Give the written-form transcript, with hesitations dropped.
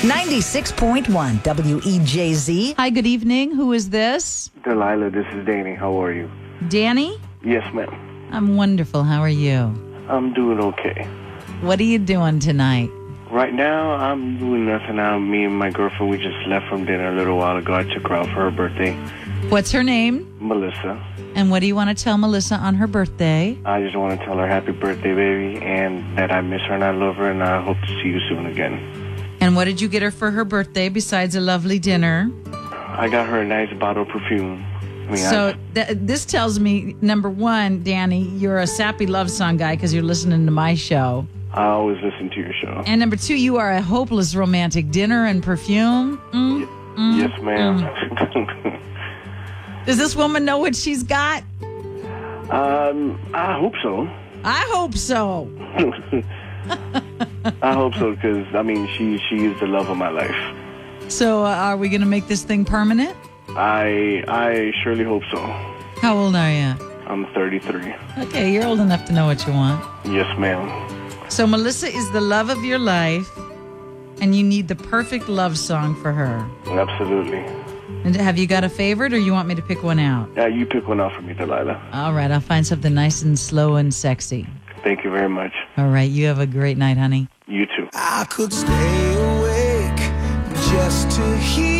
96.1 WEJZ. Hi, good evening. Who is this? Delilah, this is Danny. How are you? Danny? Yes, ma'am. I'm wonderful. How are you? I'm doing okay. What are you doing tonight? Right now, I'm doing nothing. Me and my girlfriend, we just left from dinner a little while ago. I took her out for her birthday. What's her name? Melissa. And what do you want to tell Melissa on her birthday? I just want to tell her happy birthday, baby, and that I miss her and I love her, and I hope to see you soon again. And what did you get her for her birthday besides a lovely dinner? I got her a nice bottle of perfume. This tells me, number one, Danny, you're a sappy love song guy because you're listening to my show. I always listen to your show. And number two, you are a hopeless romantic. Dinner and perfume? Yes, ma'am. Does this woman know what she's got? I hope so. I hope so. I hope so, because, she is the love of my life. So are we going to make this thing permanent? I surely hope so. How old are you? I'm 33. Okay, you're old enough to know what you want. Yes, ma'am. So Melissa is the love of your life, and you need the perfect love song for her. Absolutely. And have you got a favorite, or you want me to pick one out? You pick one out for me, Delilah. All right, I'll find something nice and slow and sexy. Thank you very much. All right, you have a great night, honey. You too. I could stay awake just to hear